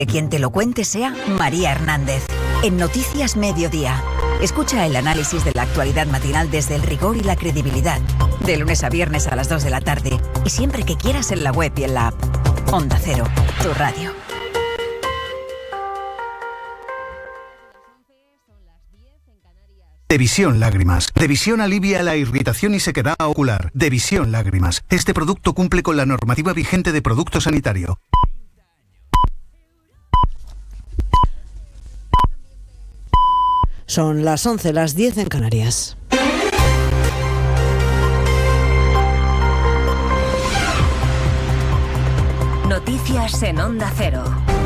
Que quien te lo cuente sea María Hernández. En Noticias Mediodía. Escucha el análisis de la actualidad matinal desde el rigor y la credibilidad. De lunes a viernes a las 2 de la tarde. Y siempre que quieras en la web y en la app. Onda Cero, tu radio. Devisión Lágrimas. Devisión alivia la irritación y sequedad ocular. Devisión Lágrimas. Este producto cumple con la normativa vigente de producto sanitario. Son las 11, las 10 en Canarias. Noticias en Onda Cero.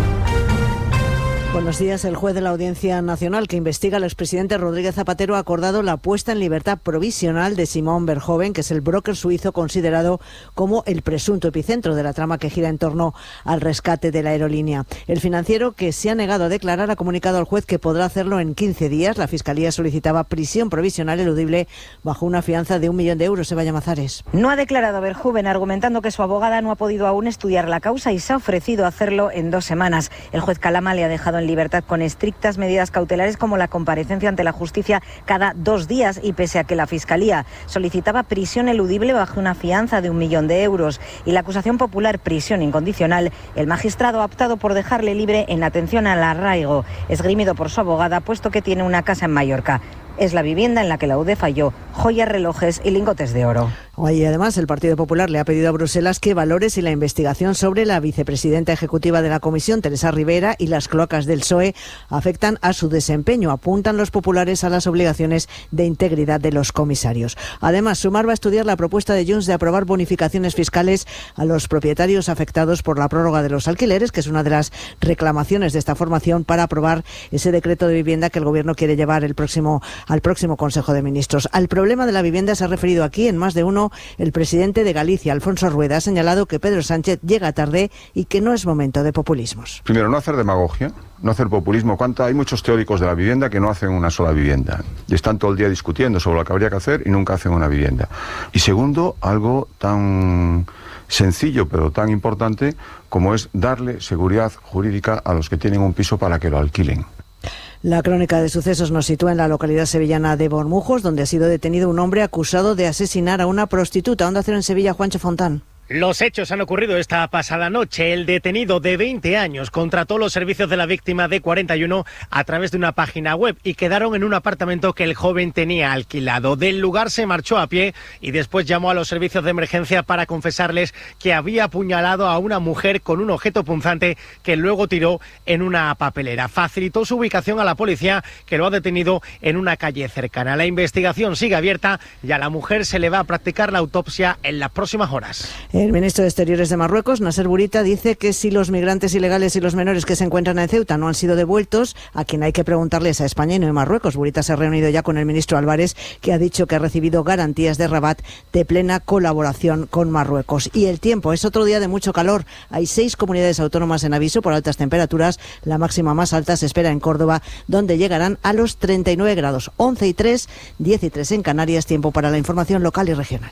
Buenos días. El juez de la Audiencia Nacional que investiga al expresidente Rodríguez Zapatero ha acordado la puesta en libertad provisional de Simón Verhoeven, que es el broker suizo considerado como el presunto epicentro de la trama que gira en torno al rescate de la aerolínea. El financiero, que se ha negado a declarar, ha comunicado al juez que podrá hacerlo en 15 días. La Fiscalía solicitaba prisión provisional eludible bajo una fianza de 1 millón de euros. Eva Llamazares. No ha declarado Verhoeven, argumentando que su abogada no ha podido aún estudiar la causa y se ha ofrecido a hacerlo en 2 semanas. El juez Calama le ha dejado en libertad con estrictas medidas cautelares como la comparecencia ante la justicia cada 2 días, y pese a que la Fiscalía solicitaba prisión eludible bajo una fianza de 1 millón de euros y la acusación popular prisión incondicional, el magistrado ha optado por dejarle libre en atención al arraigo, esgrimido por su abogada, puesto que tiene una casa en Mallorca. Es la vivienda en la que la UDE falló joyas, relojes y lingotes de oro. Hoy, además, el Partido Popular le ha pedido a Bruselas que valore si la investigación sobre la vicepresidenta ejecutiva de la Comisión, Teresa Rivera, y las cloacas del PSOE afectan a su desempeño. Apuntan los populares a las obligaciones de integridad de los comisarios. Además, Sumar va a estudiar la propuesta de Junts de aprobar bonificaciones fiscales a los propietarios afectados por la prórroga de los alquileres, que es una de las reclamaciones de esta formación, para aprobar ese decreto de vivienda que el Gobierno quiere llevar al próximo Consejo de Ministros. Al problema de la vivienda se ha referido aquí en más de uno el presidente de Galicia, Alfonso Rueda. Ha señalado que Pedro Sánchez llega tarde y que no es momento de populismos. Primero, no hacer demagogia, no hacer populismo. Hay muchos teóricos de la vivienda que no hacen una sola vivienda y están todo el día discutiendo sobre lo que habría que hacer y nunca hacen una vivienda. Y segundo, algo tan sencillo pero tan importante como es darle seguridad jurídica a los que tienen un piso para que lo alquilen. La crónica de sucesos nos sitúa en la localidad sevillana de Bormujos, donde ha sido detenido un hombre acusado de asesinar a una prostituta. Onda Cero en Sevilla, Juancho Fontán. Los hechos han ocurrido esta pasada noche. El detenido de 20 años contrató los servicios de la víctima de 41 a través de una página web y quedaron en un apartamento que el joven tenía alquilado. Del lugar se marchó a pie y después llamó a los servicios de emergencia para confesarles que había apuñalado a una mujer con un objeto punzante que luego tiró en una papelera. Facilitó su ubicación a la policía, que lo ha detenido en una calle cercana. La investigación sigue abierta y a la mujer se le va a practicar la autopsia en las próximas horas. El ministro de Exteriores de Marruecos, Nasser Bourita, dice que si los migrantes ilegales y los menores que se encuentran en Ceuta no han sido devueltos, a quien hay que preguntarles a España y no a Marruecos. Bourita se ha reunido ya con el ministro Álvarez, que ha dicho que ha recibido garantías de Rabat de plena colaboración con Marruecos. Y el tiempo, es otro día de mucho calor. Hay 6 comunidades autónomas en aviso por altas temperaturas. La máxima más alta se espera en Córdoba, donde llegarán a los 39 grados. 11 y 3, 10 y 3 en Canarias. Tiempo para la información local y regional.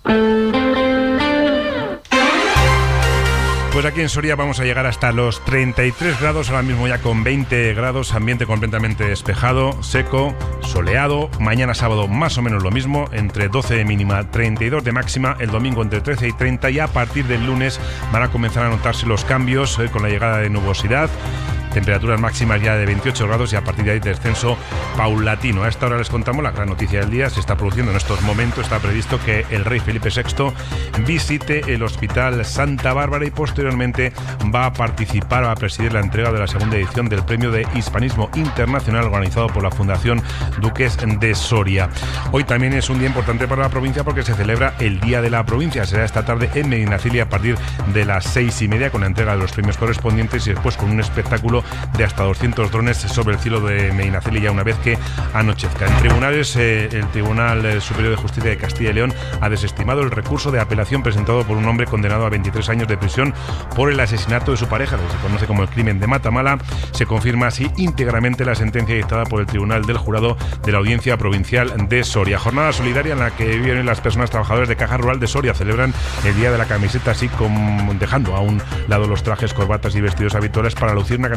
Pues aquí en Soria vamos a llegar hasta los 33 grados, ahora mismo ya con 20 grados, ambiente completamente despejado, seco, soleado. Mañana sábado más o menos lo mismo, entre 12 de mínima, 32 de máxima, el domingo entre 13 y 30, y a partir del lunes van a comenzar a notarse los cambios con la llegada de nubosidad. Temperaturas máximas ya de 28 grados y a partir de ahí descenso paulatino. A esta hora les contamos la gran noticia del día. Se está produciendo en estos momentos, está previsto que el rey Felipe VI visite el Hospital Santa Bárbara y posteriormente va a participar, va a presidir la entrega de la segunda edición del Premio de Hispanismo Internacional organizado por la Fundación Duques de Soria. Hoy también es un día importante para la provincia porque se celebra el Día de la Provincia. Será esta tarde en Medinaceli a partir de las 6:30 con la entrega de los premios correspondientes y después con un espectáculo de hasta 200 drones sobre el cielo de Medinaceli ya una vez que anochezca. En tribunales, el Tribunal Superior de Justicia de Castilla y León ha desestimado el recurso de apelación presentado por un hombre condenado a 23 años de prisión por el asesinato de su pareja, lo que se conoce como el crimen de Matamala. Se confirma así íntegramente la sentencia dictada por el Tribunal del Jurado de la Audiencia Provincial de Soria. Jornada solidaria en la que viven las personas trabajadoras de Caja Rural de Soria. Celebran el Día de la Camiseta, así como dejando a un lado los trajes, corbatas y vestidos habituales para lucir una camiseta